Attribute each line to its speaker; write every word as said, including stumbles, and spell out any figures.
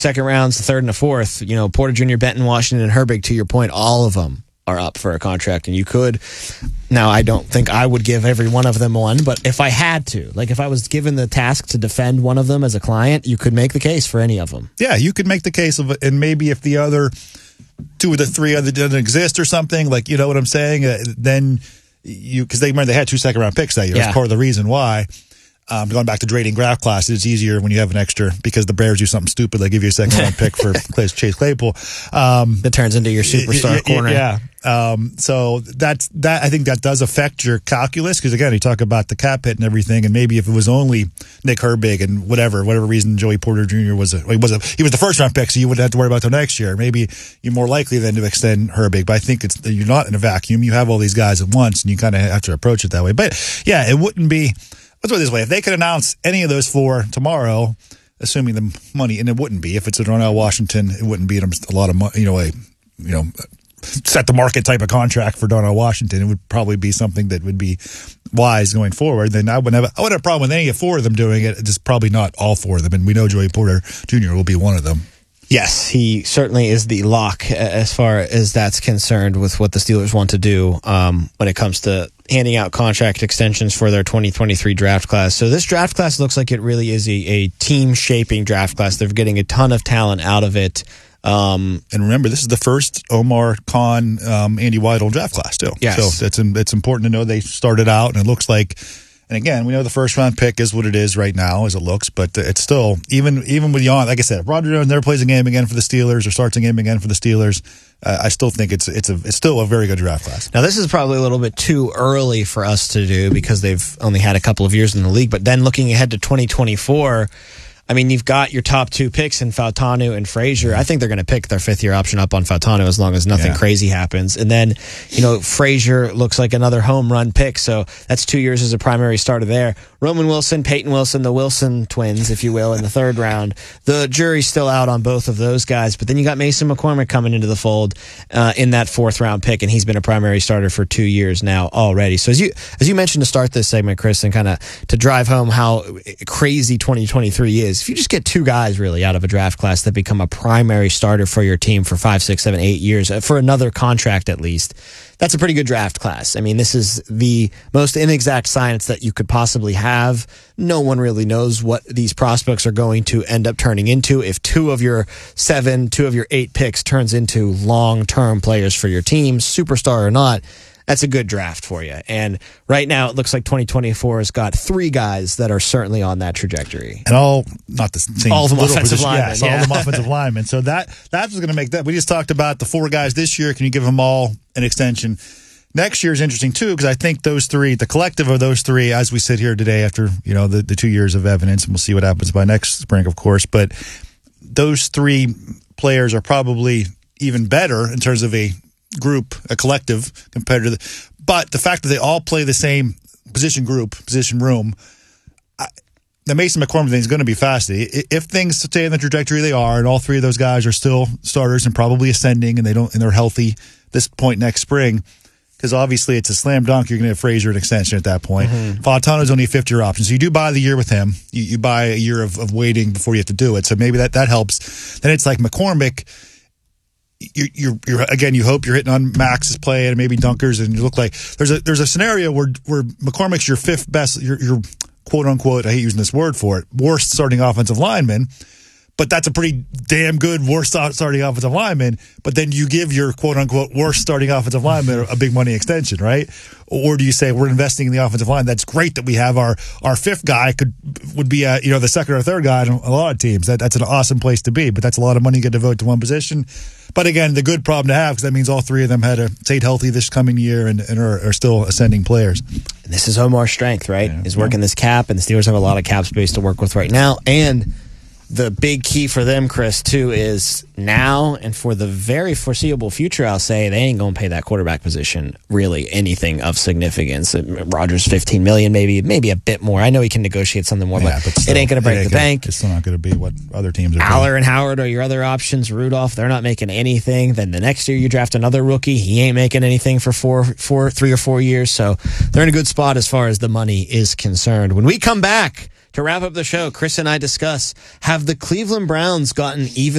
Speaker 1: second rounds, the third and the fourth. You know, Porter Junior, Benton, Washington, and Herbig, to your point, all of them are up for a contract. And you could, now I don't think I would give every one of them one, but if I had to, like if I was given the task to defend one of them as a client, you could make the case for any of them.
Speaker 2: Yeah, you could make the case of it, and maybe if the other two of the three other didn't exist or something, like, you know what I'm saying, uh, then you, because they remember they had two second round picks that year.
Speaker 1: Yeah.
Speaker 2: That's part of the reason why. Um, going back to trading draft classes, it's easier when you have an extra, because the Bears do something stupid, like give you a second round pick for Chase Claypool. Um,
Speaker 1: that turns into your superstar
Speaker 2: y- y-
Speaker 1: corner.
Speaker 2: Yeah. Um, so that's that. I think that does affect your calculus, because again, you talk about the cap hit and everything, and maybe if it was only Nick Herbig and whatever, whatever reason Joey Porter Junior was a, he was a he was the first round pick, so you wouldn't have to worry about till next year. Maybe you're more likely then to extend Herbig, but I think it's you're not in a vacuum. You have all these guys at once, and you kind of have to approach it that way. But yeah, it wouldn't be. Let's put it this way: if they could announce any of those four tomorrow, assuming the money, and it wouldn't be if it's a Darnell Washington, it wouldn't be a lot of money. You know, a you know. set the market type of contract for Darnell Washington. It would probably be something that would be wise going forward. Then I wouldn't have, I wouldn't have a problem with any of four of them doing it. Just probably not all four of them. And we know Joey Porter Junior will be one of them.
Speaker 1: Yes, he certainly is the lock as far as that's concerned with what the Steelers want to do um, when it comes to handing out contract extensions for their twenty twenty-three draft class. So this draft class looks like it really is a, a team-shaping draft class. They're getting a ton of talent out of it. Um,
Speaker 2: and remember, this is the first Omar Khan, um, Andy Weidel draft class, too.
Speaker 1: Yes.
Speaker 2: So it's, it's important to know they started out, and it looks like, and again, we know the first round pick is what it is right now as it looks, but it's still, even even with Jan, like I said, if Roger Jones never plays a game again for the Steelers or starts a game again for the Steelers, uh, I still think it's it's a it's still a very good draft class.
Speaker 1: Now, this is probably a little bit too early for us to do because they've only had a couple of years in the league, but then looking ahead to twenty twenty-four, I mean, you've got your top two picks in Fautanu and Frazier. I think they're going to pick their fifth-year option up on Fautanu as long as nothing
Speaker 2: yeah.
Speaker 1: crazy happens. And then, you know, Frazier looks like another home run pick, so that's two years as a primary starter there. Roman Wilson, Peyton Wilson, the Wilson twins, if you will, in the third round. The jury's still out on both of those guys, but then you got Mason McCormick coming into the fold uh, in that fourth-round pick, and he's been a primary starter for two years now already. So as you as you mentioned to start this segment, Chris, and kind of to drive home how crazy twenty twenty-three is, if you just get two guys really out of a draft class that become a primary starter for your team for five, six, seven, eight years, for another contract at least, that's a pretty good draft class. I mean, this is the most inexact science that you could possibly have. No one really knows what these prospects are going to end up turning into. If two of your seven, two of your eight picks turns into long-term players for your team, superstar or not, that's a good draft for you. And right now it looks like twenty twenty-four has got three guys that are certainly on that trajectory.
Speaker 2: And all, not the same.
Speaker 1: All of them offensive
Speaker 2: position,
Speaker 1: linemen.
Speaker 2: Yes,
Speaker 1: yeah.
Speaker 2: all of them offensive linemen. So that that's going to make that. We just talked about the four guys this year. Can you give them all an extension? Next year is interesting too, because I think those three, the collective of those three, as we sit here today after, you know, the, the two years of evidence, and we'll see what happens by next spring, of course, but those three players are probably even better in terms of a group, a collective, compared to the, but the fact that they all play the same position group, position room, I, the Mason McCormick thing is going to be fascinating. If things stay in the trajectory they are, and all three of those guys are still starters and probably ascending, and they don't, and they're healthy this point next spring, because obviously it's a slam dunk. You're going to have Frazier an extension at that point. Mm-hmm. Fautano's only a fifth-year option, so you do buy the year with him. You, you buy a year of, of waiting before you have to do it. So maybe that that helps. Then it's like McCormick. You're, you're, you're again. You hope you're hitting on Max's play and maybe dunkers, and you look like there's a there's a scenario where where McCormick's your fifth best, your, your quote unquote. I hate using this word for it. Worst starting offensive lineman. But that's a pretty damn good worst starting offensive lineman. But then you give your quote-unquote worst starting offensive lineman a big money extension, right? Or do you say we're investing in the offensive line? That's great that we have our, our fifth guy could would be a, you know the second or third guy on a lot of teams. That that's an awesome place to be. But that's a lot of money you get to devote to one position. But again, the good problem to have, because that means all three of them had to stay healthy this coming year and, and are, are still ascending players.
Speaker 1: And this is Omar's strength, right?
Speaker 2: Yeah.
Speaker 1: Is working this cap, and the Steelers have a lot of cap space to work with right now. And the big key for them, Chris, too, is now and for the very foreseeable future, I'll say, they ain't going to pay that quarterback position really anything of significance. Rodgers fifteen million dollars, maybe maybe a bit more. I know he can negotiate something more,
Speaker 2: yeah,
Speaker 1: but,
Speaker 2: but still,
Speaker 1: it ain't going to break the
Speaker 2: gonna,
Speaker 1: bank.
Speaker 2: It's still not going to be what other teams are
Speaker 1: Aller
Speaker 2: doing.
Speaker 1: and Howard are your other options. Rudolph, they're not making anything. Then the next year you draft another rookie. He ain't making anything for four, four, three or four years. So they're in a good spot as far as the money is concerned. When we come back, To wrap up the show, Chris and I discuss, have the Cleveland Browns gotten even